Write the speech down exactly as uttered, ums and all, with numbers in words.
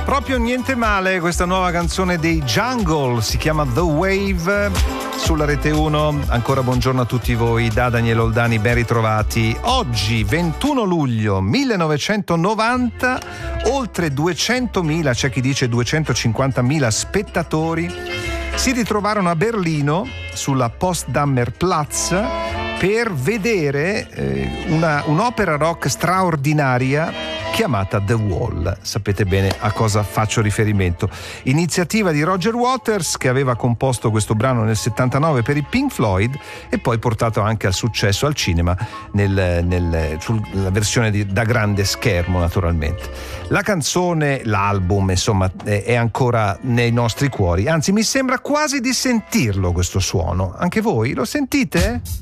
Proprio niente male questa nuova canzone dei Jungle, si chiama The Wave, sulla Rete uno. Ancora buongiorno a tutti voi da Daniele Oldani, ben ritrovati. Oggi ventuno luglio millenovecentonovanta, oltre duecentomila, c'è chi dice duecentocinquantamila spettatori si ritrovarono a Berlino sulla Potsdamer Platz per vedere eh, una, un'opera rock straordinaria chiamata The Wall. Sapete bene a cosa faccio riferimento. Iniziativa di Roger Waters, che aveva composto questo brano nel settantanove per i Pink Floyd e poi portato anche al successo al cinema nel, nel, sulla versione di, da grande schermo, naturalmente. La canzone, l'album, insomma, è, è ancora nei nostri cuori, anzi mi sembra quasi di sentirlo questo suono. Anche voi lo sentite?